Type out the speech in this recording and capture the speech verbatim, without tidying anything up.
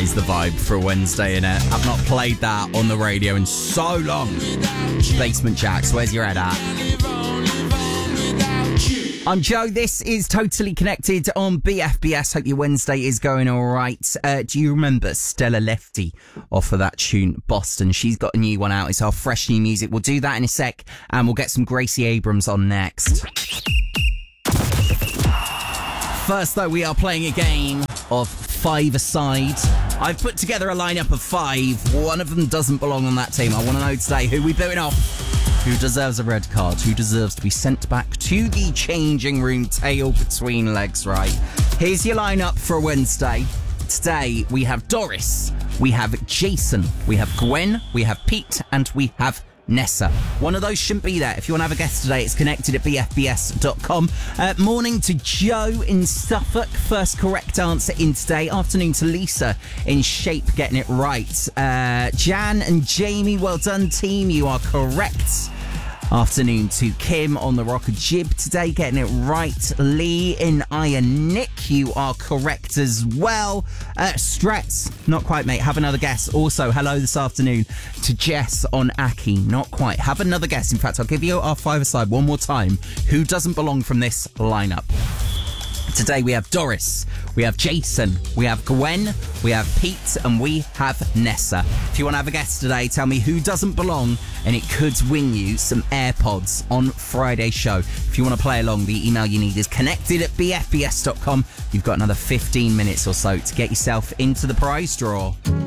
is the vibe for a Wednesday, innit? I've not played that on the radio in so long. Basement Jacks, where's your head at? I'm Joe, this is Totally Connected on B F B S. Hope your Wednesday is going alright. Uh, do you remember Stella Lefty off of that tune, Boston? She's got a new one out. It's our fresh new music. We'll do that in a sec, and we'll get some Gracie Abrams on next. First, though, we are playing a game of five-a-side. I've put together a lineup of five. One of them doesn't belong on that team. I want to know today who we're booting off. Who deserves a red card? Who deserves to be sent back to the changing room, tail between legs, right? Here's your lineup for Wednesday. Today, we have Doris, we have Jason, we have Gwen, we have Pete, and we have Nessa. One of those shouldn't be there. If you want to have a guest today, it's connected at b f b s dot com. Uh, morning to Joe in Suffolk. First correct answer in today. Afternoon to Lisa in Shape, getting it right. Uh, Jan and Jamie, well done team. You are correct. Afternoon to Kim on the Rocker Jib today, getting it right. Lee in Iron Nick, you are correct as well. Uh, Stretz, not quite, mate. Have another guess. Also, hello this afternoon to Jess on Aki, not quite. Have another guess. In fact, I'll give you our five-a-side one more time. Who doesn't belong from this lineup? Today we have Doris, we have Jason, we have Gwen, we have Pete, and we have Nessa. If you want to have a guess today, tell me who doesn't belong, and it could win you some AirPods on Friday's show. If you want to play along, the email you need is connected at b f b s dot com. You've got another fifteen minutes or so to get yourself into the prize draw.